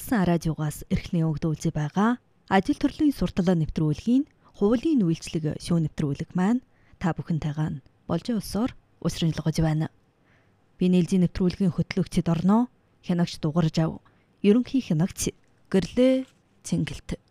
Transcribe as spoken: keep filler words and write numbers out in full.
Улсын радиогоос эрхлэн өгдөг байгаа ажил төрлийн сурталчилгаа нэвтрүүлгийн хуулийн үйлчлэг шүүн нэвтрүүлэг маань та бүхэнтэйгээ нь болж өсөөр өсрөнлөгөж байна. Би нээлзийн нэвтрүүлгийн хөтлөгчд орноо хянагч дугарж ав. Ерөнхий хянагч Гэрлээ Цэнгэлт.